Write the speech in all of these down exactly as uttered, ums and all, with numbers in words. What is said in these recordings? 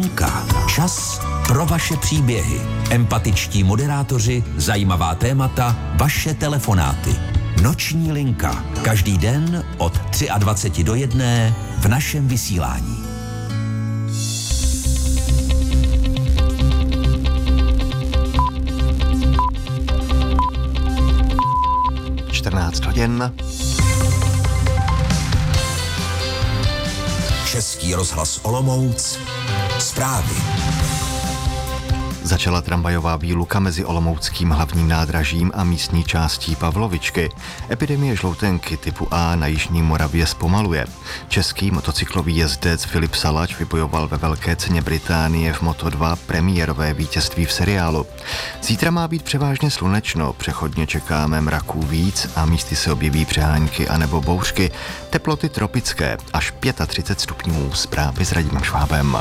linka. Čas pro vaše příběhy. Empatičtí moderátoři, zajímavá témata, vaše telefonáty. Noční linka. Každý den od dvacet tři do jedné v našem vysílání. čtrnáct hodin. Český rozhlas Olomouc. Zprávy. Začala tramvajová výluka mezi olomouckým hlavním nádražím a místní částí Pavlovičky. Epidemie žloutenky typu A na jižní Moravě zpomaluje. Český motocyklový jezdec Filip Salač vybojoval ve velké ceně Británie v Moto dva premiérové vítězství v seriálu. Zítra má být převážně slunečno, přechodně čekáme mraků víc a místy se objeví přehánky anebo bouřky. Teploty tropické, až třicet pět stupňů. Zprávy s Radimem Švábem.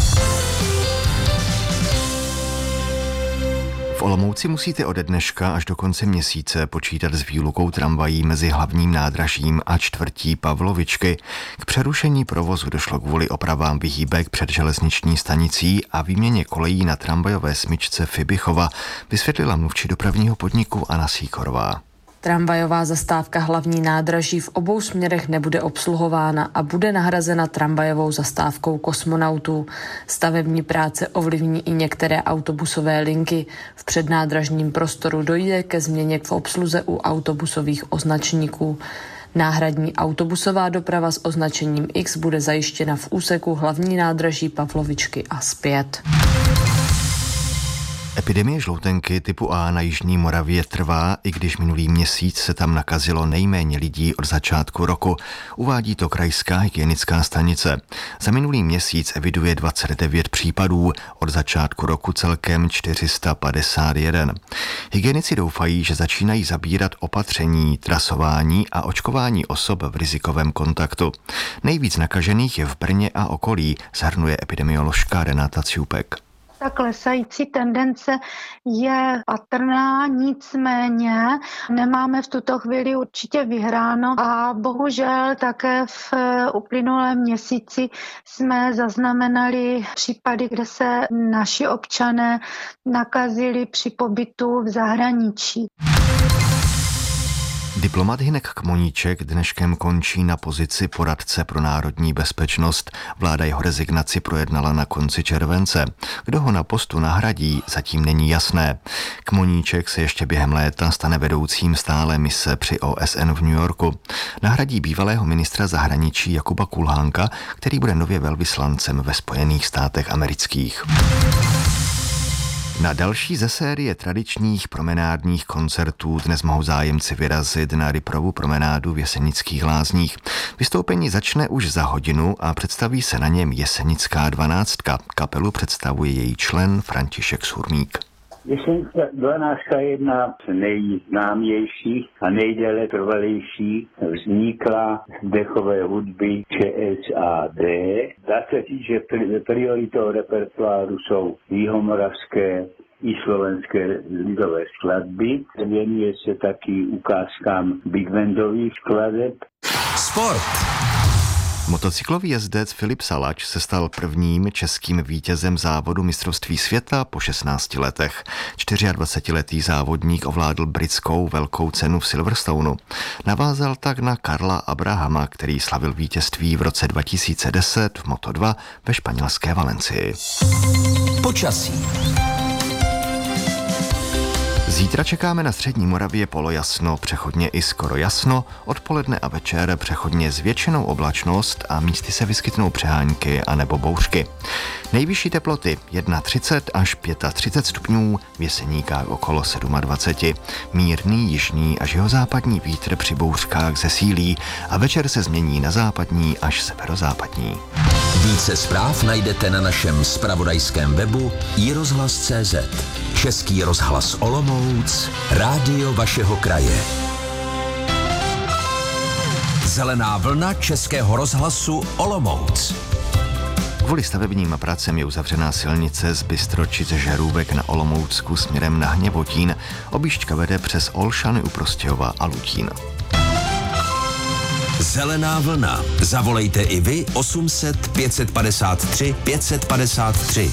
V Olomouci musíte ode dneška až do konce měsíce počítat s výlukou tramvají mezi hlavním nádražím a čtvrtí Pavlovičky. K přerušení provozu došlo kvůli opravám vyhýbek před železniční stanicí a výměně kolejí na tramvajové smyčce Fibichova, vysvětlila mluvčí dopravního podniku Anna Sýkorová. Tramvajová zastávka hlavní nádraží v obou směrech nebude obsluhována a bude nahrazena tramvajovou zastávkou kosmonautů. Stavební práce ovlivní i některé autobusové linky. V přednádražním prostoru dojde ke změně v obsluze u autobusových označníků. Náhradní autobusová doprava s označením X bude zajištěna v úseku hlavní nádraží Pavlovičky a zpět. Epidemie žloutenky typu A na jižní Moravě trvá, i když minulý měsíc se tam nakazilo nejméně lidí od začátku roku. Uvádí to krajská hygienická stanice. Za minulý měsíc eviduje dvacet devět případů, od začátku roku celkem čtyři sta padesát jedna. Hygienici doufají, že začínají zabírat opatření, trasování a očkování osob v rizikovém kontaktu. Nejvíc nakažených je v Brně a okolí, shrnuje epidemioložka Renata Ciupek. Ta klesající tendence je patrná, nicméně nemáme v tuto chvíli určitě vyhráno a bohužel také v uplynulém měsíci jsme zaznamenali případy, kde se naši občané nakazili při pobytu v zahraničí. Diplomat Hynek Kmoníček dneškem končí na pozici poradce pro národní bezpečnost. Vláda jeho rezignaci projednala na konci července. Kdo ho na postu nahradí, zatím není jasné. Kmoníček se ještě během léta stane vedoucím stálé mise při O S N v New Yorku. Nahradí bývalého ministra zahraničí Jakuba Kulhánka, který bude nově velvyslancem ve Spojených státech amerických. Na další ze série tradičních promenádních koncertů dnes mohou zájemci vyrazit na Ryprovu promenádu v Jesenických Lázních. Vystoupení začne už za hodinu a představí se na něm Jesenická dvanáctka. Kapelu představuje její člen František Surmík. Jesenická dvanáctka je jedna z nejznámějších a nejdéle trvalejších. Vznikla z dechové hudby Č S A D. Dá se říct, že prioritou repertoáru jsou jihomoravské i slovenské lidové skladby. Věnuje se taky ukázkám big bandových skladeb. Sport. Motocyklový jezdec Filip Salač se stal prvním českým vítězem závodu mistrovství světa po šestnácti letech. dvacetičtyřletý závodník ovládl britskou velkou cenu v Silverstoneu. Navázal tak na Karla Abrahama, který slavil vítězství v roce dva tisíce deset v Moto dva ve španělské Valencii. Počasí. Zítra čekáme na střední Moravě polojasno, přechodně i skoro jasno, odpoledne a večer přechodně zvětšenou oblačnost a místy se vyskytnou přehánky anebo bouřky. Nejvyšší teploty třicet jedna až třicet pět stupňů, v Jeseníkách okolo dvacet sedm. Mírný jižní až jihozápadní vítr při bouřkách zesílí a večer se změní na západní až severozápadní. Více zpráv najdete na našem zpravodajském webu i rozhlas tečka cé zet. Český rozhlas Olomouc, rádio vašeho kraje. Zelená vlna Českého rozhlasu Olomouc. Kvůli stavebním pracem je uzavřená silnice z Bystročic Žerůvek na Olomoucku směrem na Hněvotín. Objížďka vede přes Olšany u Prostějova a Lutín. Zelená vlna. Zavolejte i vy osm set pět padesát tři pět padesát tři.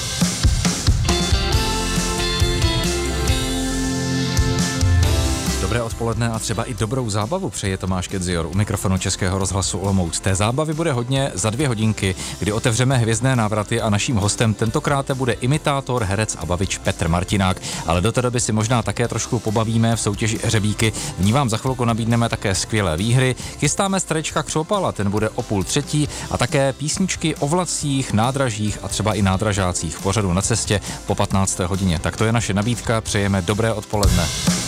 Dobré odpoledne a třeba i dobrou zábavu přeje Tomáš Kedzior u mikrofonu Českého rozhlasu Olomouc. Té zábavy bude hodně za dvě hodinky, kdy otevřeme Hvězdné návraty a naším hostem tentokrát bude imitátor, herec a bavič Petr Martinák. Ale do té doby si možná také trošku pobavíme v soutěži Hřebíky. V ní vám za chvilku nabídneme také skvělé výhry. Chystáme Strečka Křopala, ten bude o půl třetí a také písničky o vlacích, nádražích a třeba i nádražácích v pořadu Na cestě po patnácté hodině. Tak to je naše nabídka, přejeme dobré odpoledne.